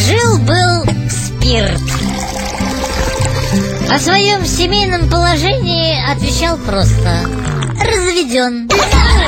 Жил-был Спирт. О своем семейном положении отвечал просто: разведен.